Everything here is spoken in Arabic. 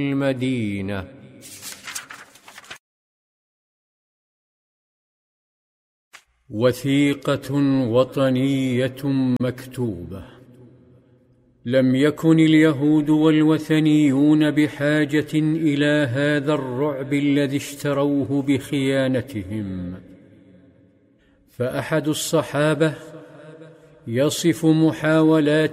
المدينة. وثيقة وطنية مكتوبة. لم يكن اليهود والوثنيون بحاجة إلى هذا الرعب الذي اشتروه بخيانتهم. فأحد الصحابة يصف محاولات